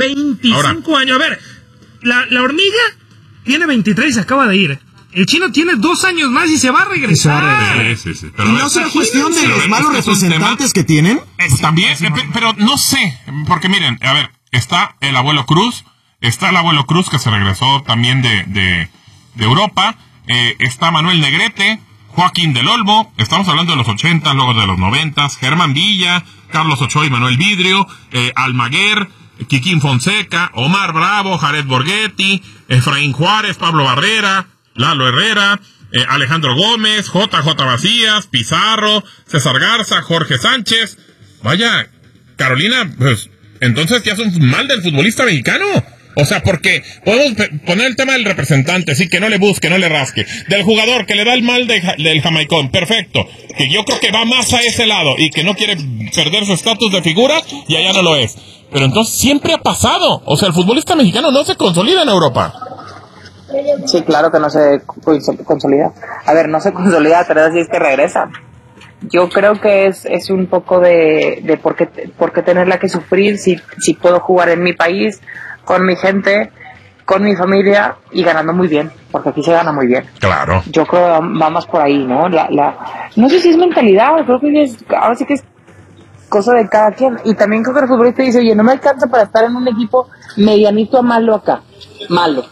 25 años. A ver, la hormiga tiene 23 y se acaba de ir. El chino tiene 2 años más y se va a regresar. Sí. Pero ¿y no será cuestión de los malos representantes que tienen? También, pero no sé, porque miren, a ver, está el abuelo Cruz que se regresó también de Europa, está Manuel Negrete, Joaquín del Olmo, estamos hablando de los 80, luego de los 90, Germán Villa, Carlos Ochoa y Manuel Vidrio, Almaguer, Kikín Fonseca, Omar Bravo, Jared Borghetti, Efraín Juárez, Pablo Barrera, Lalo Herrera, Alejandro Gómez, JJ Macías, Pizarro, César Garza, Jorge Sánchez. Vaya, Carolina, pues, entonces ya son mal del futbolista mexicano. O sea, porque podemos poner el tema del representante, sí, que no le busque, no le rasque. Del jugador que le da el mal del jamaicón, perfecto. Que yo creo que va más a ese lado y que no quiere perder su estatus de figura y allá no lo es. Pero entonces siempre ha pasado. O sea, el futbolista mexicano no se consolida en Europa. Sí, claro que no se consolida. A ver, no se consolida, pero así es que regresa. Yo creo que es un poco de por qué tenerla que sufrir si puedo jugar en mi país, con mi gente, con mi familia y ganando muy bien, porque aquí se gana muy bien. Claro. Yo creo que va más por ahí, ¿no? No sé si es mentalidad, creo que ahora sí que es cosa de cada quien. Y también creo que el futbolista dice, oye, no me alcanza para estar en un equipo medianito a malo acá. Malo.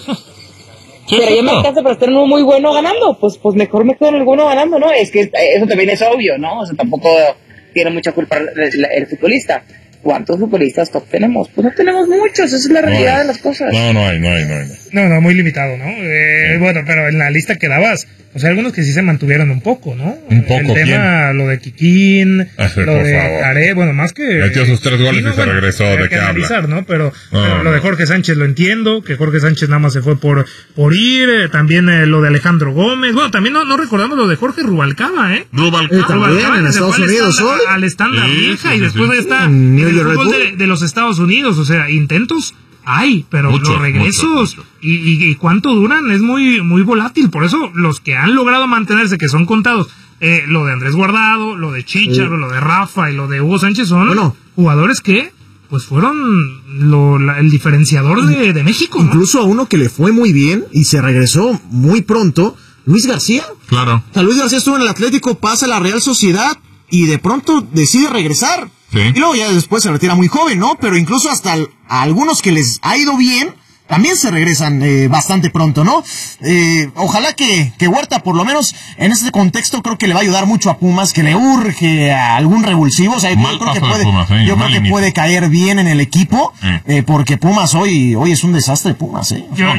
Pero ya me alcanza para estar en uno muy bueno ganando, pues mejor me quedo en el bueno ganando, ¿no? Es que eso también es obvio, ¿no? O sea, tampoco tiene mucha culpa el futbolista. ¿Cuántos futbolistas top tenemos? Pues no tenemos muchos, esa es la realidad de las cosas. No hay. No, muy limitado, ¿no? Bueno, pero en la lista que dabas, o sea, algunos que sí se mantuvieron un poco, ¿no? Un poco, el tema, lo de Kikín, lo de Care, bueno, más que... Metió sus 3 goles y se regresó, ¿de qué habla? ¿No? Pero lo de Jorge Sánchez lo entiendo, que Jorge Sánchez nada más se fue por ir, también lo de Alejandro Gómez, bueno, también no recordamos lo de Jorge Rubalcaba, También en Estados Unidos hoy. Al estándar vieja y después ahí está el fútbol de los Estados Unidos, o sea, intentos hay, pero los regresos mucho. Y cuánto duran es muy muy volátil, por eso los que han logrado mantenerse, que son contados, lo de Andrés Guardado, lo de Chícharo, lo de Rafa y lo de Hugo Sánchez son jugadores que pues fueron el diferenciador de México, ¿no? Incluso a uno que le fue muy bien y se regresó muy pronto, Luis García. Claro. O sea, Luis García estuvo en el Atlético, pasa a la Real Sociedad y de pronto decide regresar. Sí. Y luego ya después se retira muy joven, ¿no? Pero incluso hasta a algunos que les ha ido bien, también se regresan bastante pronto, ¿no? Ojalá que Huerta, por lo menos en este contexto, creo que le va a ayudar mucho a Pumas, que le urge a algún revulsivo. O sea, yo creo que puede caer bien en el equipo, porque Pumas hoy es un desastre, Pumas,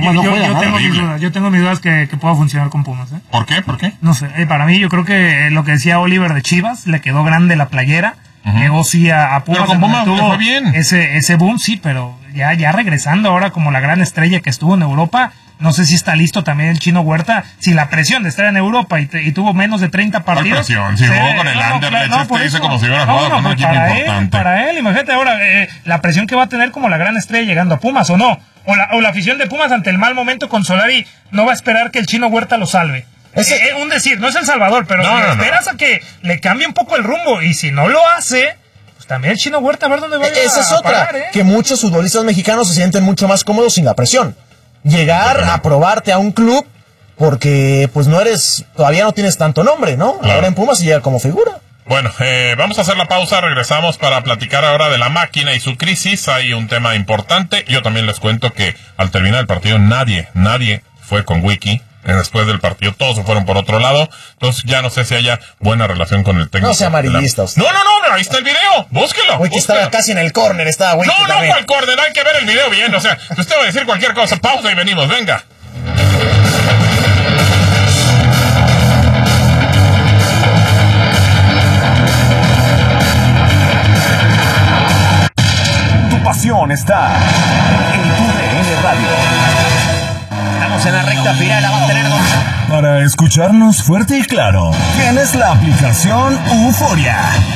Yo tengo mis dudas que pueda funcionar con Pumas, ¿eh? ¿Por qué? No sé, para mí yo creo que lo que decía Oliver de Chivas, le quedó grande la playera. Llegó sí a Pumas, pero con Pumas tuvo bien ese boom, sí, pero ya regresando ahora como la gran estrella que estuvo en Europa, no sé si está listo también el Chino Huerta, si la presión de estar en Europa y tuvo menos de 30 partidos. ¿Cuál presión? Si jugó con el Anderlecht, dice como si hubiera jugado con un equipo importante. Para él, imagínate ahora la presión que va a tener como la gran estrella llegando a Pumas, ¿o no? O la afición de Pumas ante el mal momento con Solari no va a esperar que el Chino Huerta lo salve. Es un decir, no es El Salvador, pero esperas a que le cambie un poco el rumbo, y si no lo hace, pues también el Chino Huerta a ver dónde va a parar. Esa es otra, que muchos futbolistas mexicanos se sienten mucho más cómodos sin la presión. Llegar a probarte a un club porque pues todavía no tienes tanto nombre, ¿no? Claro. Ahora en Pumas y llega como figura. Bueno, vamos a hacer la pausa, regresamos para platicar ahora de la máquina y su crisis. Hay un tema importante. Yo también les cuento que al terminar el partido nadie fue con Wiki. Después del partido todos se fueron por otro lado. Entonces ya no sé si haya buena relación con el técnico. No sea amarillista usted. No, ahí está el video. Búsquelo. Wiki estaba casi en el córner. No, ¿cuál córner? Hay que ver el video bien. O sea, usted va a decir cualquier cosa. Pausa y venimos, venga. Tu pasión está en TUDN Radio. En la recta final la va a tener para escucharnos fuerte y claro, tienes la aplicación Euforia.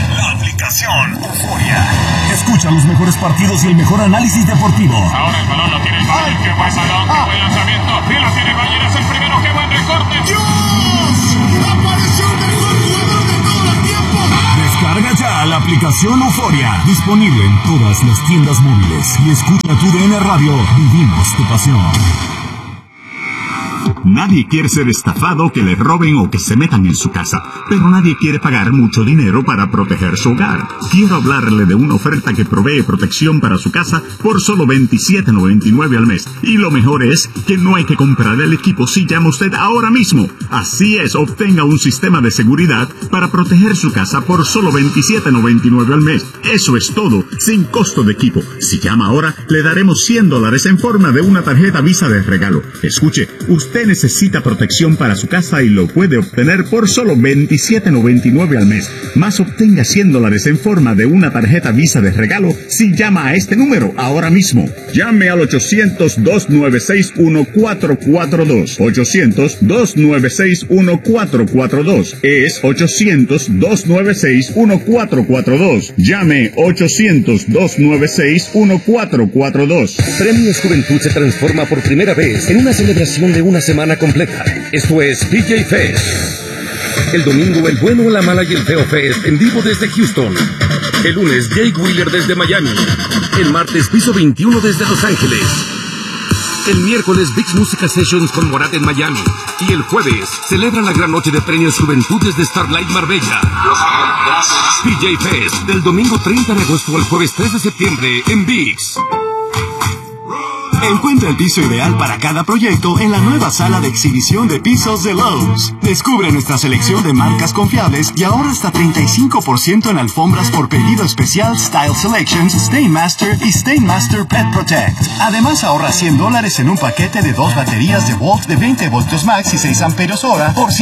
Escucha los mejores partidos y el mejor análisis deportivo. Ahora el balón lo tiene el Bayern, qué buen balón, qué buen lanzamiento. Y lo tiene Bayern, es el primero, qué buen recorte. ¡Dios! ¡Apareció el mejor jugador de todo el tiempo! Descarga ya la aplicación Euforia, disponible en todas las tiendas móviles. Y escucha tu DN Radio, vivimos tu pasión. Nadie quiere ser estafado, que le roben o que se metan en su casa, pero nadie quiere pagar mucho dinero para proteger su hogar. Quiero hablarle de una oferta que provee protección para su casa por solo $27.99 al mes. Y lo mejor es que no hay que comprar el equipo si llama usted ahora mismo. Así es, obtenga un sistema de seguridad para proteger su casa por solo $27.99 al mes. Eso es todo, sin costo de equipo. Si llama ahora, le daremos $100 en forma de una tarjeta Visa de regalo. Escuche, usted necesita protección para su casa y lo puede obtener por solo $27.99 al mes. Más obtenga $100 en forma de una tarjeta Visa de regalo si llama a este número ahora mismo. Llame al 800-296-1442. 800-296-1442. Es 800-296-1442. Llame 800-296-1442. Premios Juventud se transforma por primera vez en una celebración de una semana completa. Esto es PJ Fest. El domingo, el bueno, la mala y el feo Fest en vivo desde Houston. El lunes, Jake Wheeler desde Miami. El martes, Piso 21 desde Los Ángeles. El miércoles, Big's Musica Sessions con Morat en Miami. Y el jueves, celebran la gran noche de premios Juventud desde Starlight Marbella. PJ Fest, del domingo 30 de agosto al jueves 3 de septiembre en Big's. Encuentra el piso ideal para cada proyecto en la nueva sala de exhibición de pisos de Lowe's. Descubre nuestra selección de marcas confiables y ahorra hasta 35% en alfombras por pedido especial Style Selections, Stainmaster y Stainmaster Pet Protect. Además, ahorra $100 en un paquete de 2 baterías de Volt de 20 voltios max y 6 amperios hora por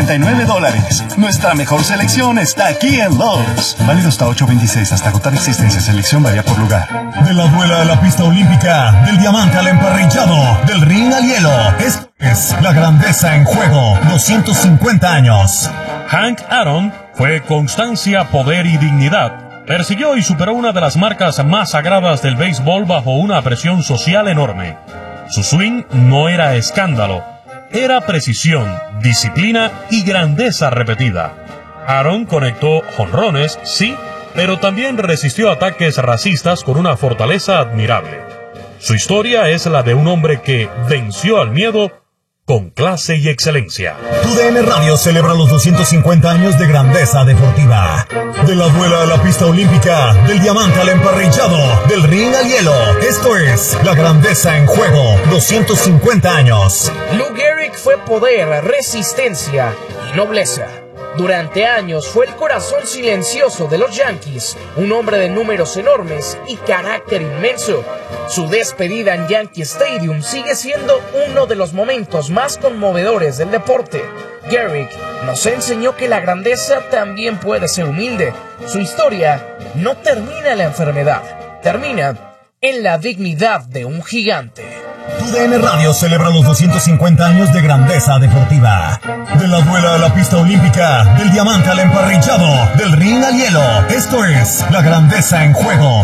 $179. Nuestra mejor selección está aquí en Lowe's. Válido hasta 8/26, hasta agotar existencia. Selección varía por lugar. De la duela a la pista olímpica, del diamante al emparrillado, del ring al hielo. Esto es la grandeza en juego. 250 años. Hank Aaron fue constancia, poder y dignidad. Persiguió y superó una de las marcas más sagradas del béisbol bajo una presión social enorme. Su swing no era escándalo, era precisión, disciplina y grandeza repetida. Aaron conectó jonrones, sí, pero también resistió ataques racistas con una fortaleza admirable. Su historia es la de un hombre que venció al miedo con clase y excelencia. Tu DN Radio celebra los 250 años de grandeza deportiva. De la duela a la pista olímpica, del diamante al emparrillado, del ring al hielo. Esto es la grandeza en juego. 250 años. Lou Gehrig fue poder, resistencia y nobleza. Durante años fue el corazón silencioso de los Yankees, un hombre de números enormes y carácter inmenso. Su despedida en Yankee Stadium sigue siendo uno de los momentos más conmovedores del deporte. Gehrig nos enseñó que la grandeza también puede ser humilde. Su historia no termina en la enfermedad, termina en la dignidad de un gigante. Tu DN Radio celebra los 250 años de grandeza deportiva. De la duela a la pista olímpica, del diamante al emparrillado, del ring al hielo. Esto es la grandeza en juego.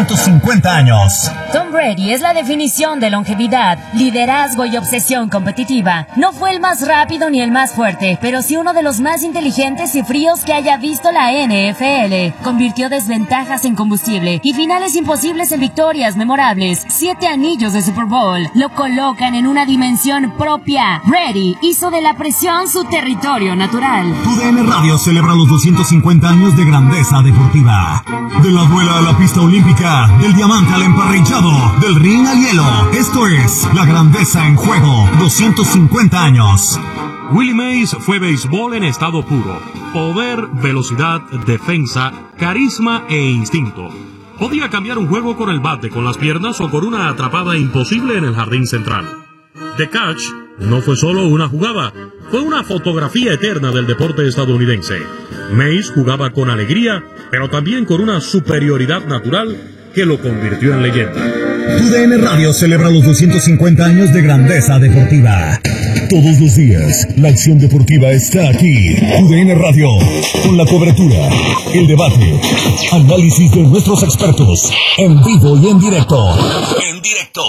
250 años. Tom Brady es la definición de longevidad, liderazgo y obsesión competitiva. No fue el más rápido ni el más fuerte, pero sí uno de los más inteligentes y fríos que haya visto la NFL. Convirtió desventajas en combustible y finales imposibles en victorias memorables. 7 anillos de Super Bowl lo colocan en una dimensión propia. Brady hizo de la presión su territorio natural. Tu DN Radio celebra los 250 años de grandeza deportiva. De la duela a la pista olímpica, del diamante al emparrillado, del ring al hielo. Esto es la grandeza en juego. 250 años. Willie Mays fue béisbol en estado puro. Poder, velocidad, defensa, carisma e instinto. Podía cambiar un juego con el bate, con las piernas o con una atrapada imposible en el jardín central. The Catch no fue solo una jugada, fue una fotografía eterna del deporte estadounidense. Mays jugaba con alegría, pero también con una superioridad natural que lo convirtió en leyenda. Tu DN Radio celebra los 250 años de grandeza deportiva. Todos los días, la acción deportiva está aquí. Tu DN Radio, con la cobertura, el debate, análisis de nuestros expertos, en vivo y en directo. En directo.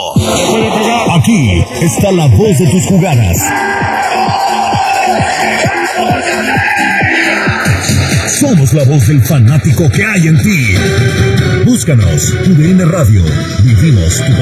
Aquí está la voz de tus jugadas. Somos la voz del fanático que hay en ti. Búscanos, TUDN Radio. Vivimos tu